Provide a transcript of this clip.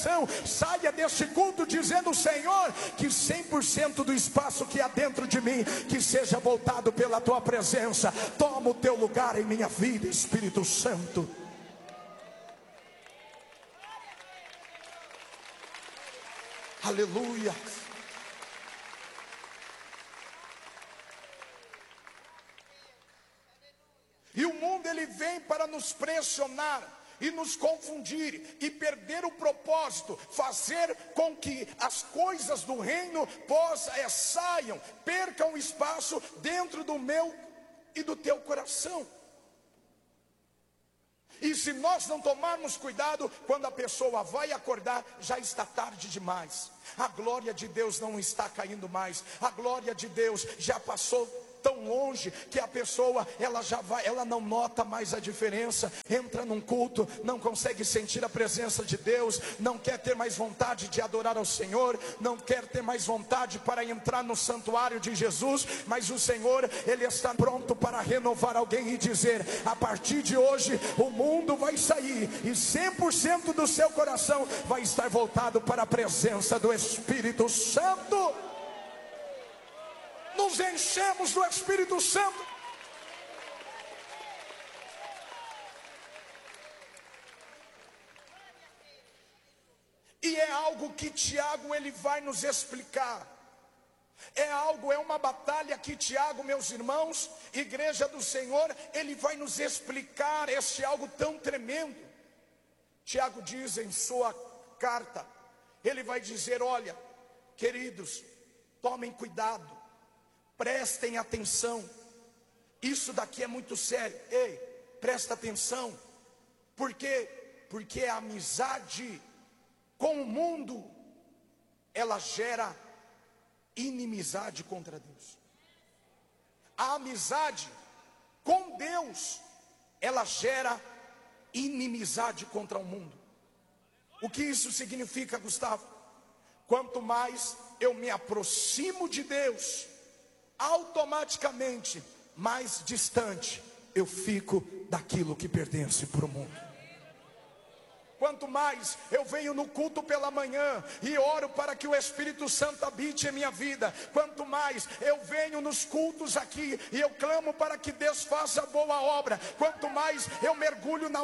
Saia deste culto dizendo: Senhor, que 100% do espaço que há dentro de mim, que seja voltado pela tua presença. Toma o teu lugar em minha vida, Espírito Santo. Aleluia. E o mundo, ele vem para nos pressionar e nos confundir e perder o propósito, fazer com que as coisas do reino saiam, percam espaço dentro do meu e do teu coração. E se nós não tomarmos cuidado, quando a pessoa vai acordar, já está tarde demais. A glória de Deus não está caindo mais. A glória de Deus já passou tão longe que a pessoa, ela não nota mais a diferença. Entra num culto, não consegue sentir a presença de Deus, não quer ter mais vontade de adorar ao Senhor, não quer ter mais vontade para entrar no santuário de Jesus. Mas o Senhor, Ele está pronto para renovar alguém e dizer: a partir de hoje o mundo vai sair e 100% do seu coração vai estar voltado para a presença do Espírito Santo. Nos enchemos do Espírito Santo. E é algo que Tiago, ele vai nos explicar. É uma batalha que Tiago, meus irmãos, igreja do Senhor, ele vai nos explicar este algo tão tremendo. Tiago diz em sua carta, ele vai dizer: olha, queridos, tomem cuidado, prestem atenção, isso daqui é muito sério. Ei, presta atenção. Por quê? Porque a amizade com o mundo, ela gera inimizade contra Deus. A amizade com Deus, ela gera inimizade contra o mundo. O que isso significa, Gustavo? Quanto mais eu me aproximo de Deus, automaticamente mais distante eu fico daquilo que pertence para o mundo. Quanto mais eu venho no culto pela manhã e oro para que o Espírito Santo habite em minha vida, quanto mais eu venho nos cultos aqui e eu clamo para que Deus faça boa obra, quanto mais eu mergulho na